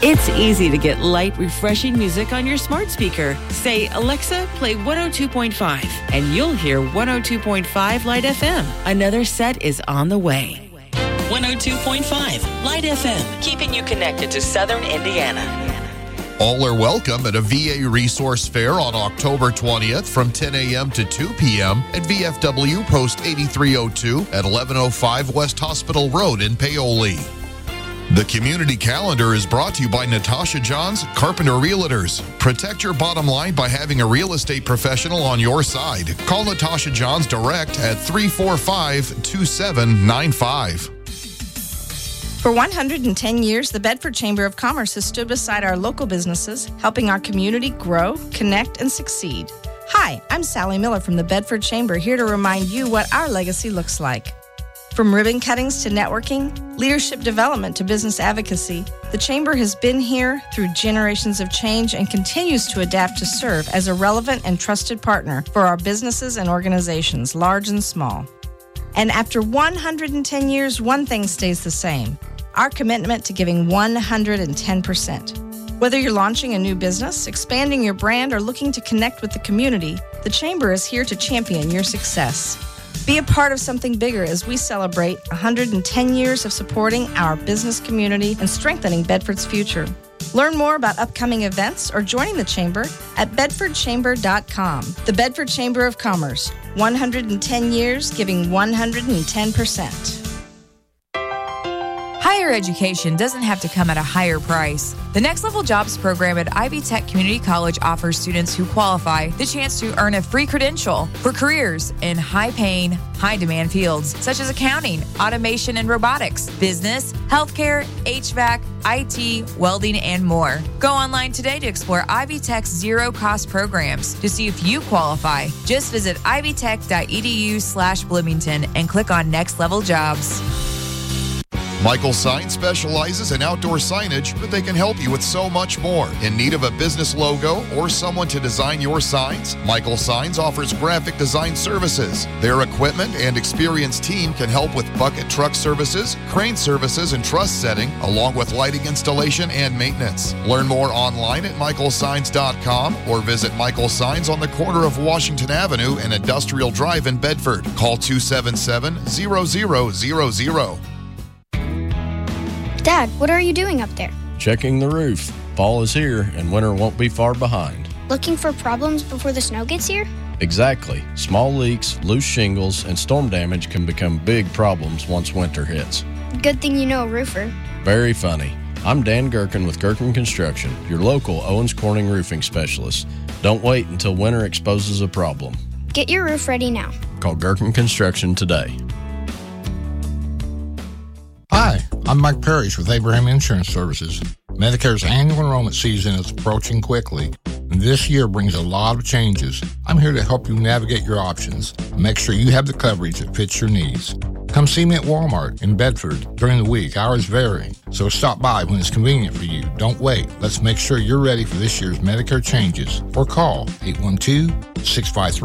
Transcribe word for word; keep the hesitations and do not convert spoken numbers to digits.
It's easy to get light, refreshing music on your smart speaker. Say, Alexa, play one oh two point five, and you'll hear one oh two point five Light F M. Another set is on the way. one oh two point five Light F M, keeping you connected to Southern Indiana. All are welcome at a V A Resource Fair on October twentieth from ten a.m. to two p.m. at V F W Post eighty-three oh two at eleven oh five West Hospital Road in Paoli. The community calendar is brought to you by Natasha Johns, Carpenter Realtors. Protect your bottom line by having a real estate professional on your side. Call Natasha Johns direct at three four five, two seven nine five. For one hundred ten years, the Bedford Chamber of Commerce has stood beside our local businesses, helping our community grow, connect, and succeed. Hi, I'm Sally Miller from the Bedford Chamber, here to remind you what our legacy looks like. From ribbon cuttings to networking, leadership development to business advocacy, the Chamber has been here through generations of change and continues to adapt to serve as a relevant and trusted partner for our businesses and organizations, large and small. And after one hundred ten years, one thing stays the same: our commitment to giving one hundred ten percent. Whether you're launching a new business, expanding your brand, or looking to connect with the community, the Chamber is here to champion your success. Be a part of something bigger as we celebrate one hundred ten years of supporting our business community and strengthening Bedford's future. Learn more about upcoming events or joining the Chamber at bedford chamber dot com. The Bedford Chamber of Commerce, one hundred ten years, giving one hundred ten percent. Higher education doesn't have to come at a higher price. The Next Level Jobs program at Ivy Tech Community College offers students who qualify the chance to earn a free credential for careers in high-paying, high-demand fields such as accounting, automation and robotics, business, healthcare, H V A C, I T, welding, and more. Go online today to explore Ivy Tech's zero-cost programs to see if you qualify. Just visit ivytech.edu slash Bloomington and click on Next Level Jobs. Michael Signs specializes in outdoor signage, but they can help you with so much more. In need of a business logo or someone to design your signs? Michael Signs offers graphic design services. Their equipment and experienced team can help with bucket truck services, crane services, and truss setting, along with lighting installation and maintenance. Learn more online at michael signs dot com or visit Michael Signs on the corner of Washington Avenue and Industrial Drive in Bedford. Call two seven seven, zero zero zero zero. Dad, what are you doing up there? Checking the roof. Fall is here and winter won't be far behind. Looking for problems before the snow gets here? Exactly. Small leaks, loose shingles, and storm damage can become big problems once winter hits. Good thing you know a roofer. Very funny. I'm Dan Gherkin with Gherkin Construction, your local Owens Corning roofing specialist. Don't wait until winter exposes a problem. Get your roof ready now. Call Gherkin Construction today. Hi, I'm Mike Parrish with Abraham Insurance Services. Medicare's annual enrollment season is approaching quickly, and this year brings a lot of changes. I'm here to help you navigate your options and make sure you have the coverage that fits your needs. Come see me at Walmart in Bedford during the week. Hours vary, so stop by when it's convenient for you. Don't wait. Let's make sure you're ready for this year's Medicare changes, or call eight one two, six five three